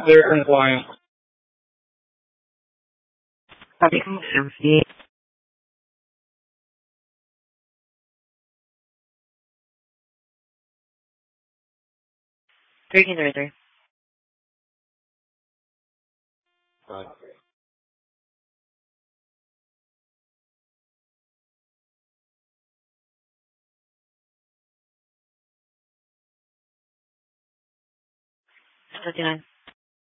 They're compliant. Sabi ko mag-survey. 13 right. Twenty-nine.